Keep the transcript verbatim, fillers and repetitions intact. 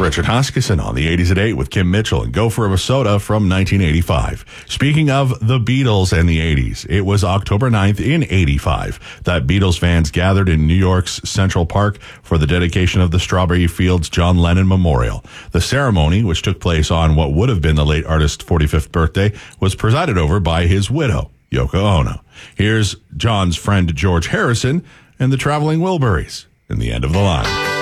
Richard Huskisson on the eighties at eight with Kim Mitchell and Go for a Soda from nineteen eighty-five. Speaking of the Beatles and the eighties, it was October ninth in eighty-five that Beatles fans gathered in New York's Central Park for the dedication of the Strawberry Fields John Lennon Memorial. The ceremony, which took place on what would have been the late artist's forty-fifth birthday, was presided over by his widow, Yoko Ono. Here's John's friend George Harrison and the Traveling Wilburys in The End of the Line.